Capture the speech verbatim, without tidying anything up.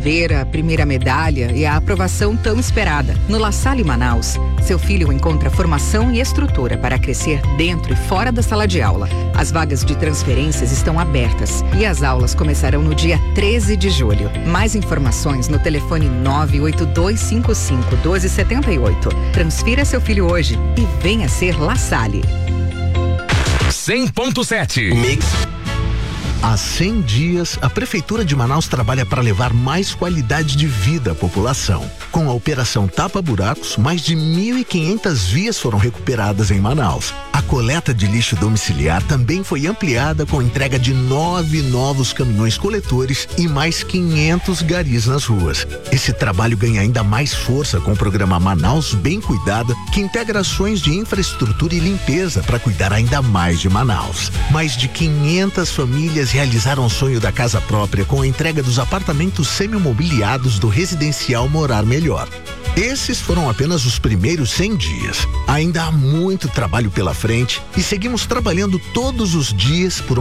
receber a primeira medalha e a aprovação tão esperada. No La Salle Manaus, seu filho encontra formação e estrutura para crescer dentro e fora da sala de aula. As vagas de transferências estão abertas e as aulas começarão no dia treze de julho. Mais informações no telefone nove oito dois cinco cinco um dois sete oito. Transfira seu filho hoje e venha ser La Salle. cem ponto sete. Mix. Há cem dias, a Prefeitura de Manaus trabalha para levar mais qualidade de vida à população. Com a Operação Tapa Buracos, mais de mil e quinhentas vias foram recuperadas em Manaus. A coleta de lixo domiciliar também foi ampliada com a entrega de nove novos caminhões coletores e mais quinhentos garis nas ruas. Esse trabalho ganha ainda mais força com o programa Manaus Bem Cuidada, que integra ações de infraestrutura e limpeza para cuidar ainda mais de Manaus. Mais de quinhentas famílias realizaram o sonho da casa própria com a entrega dos apartamentos semi-mobiliados do residencial Morar Melhor. Esses foram apenas os primeiros cem dias. Ainda há muito trabalho pela frente e seguimos trabalhando todos os dias por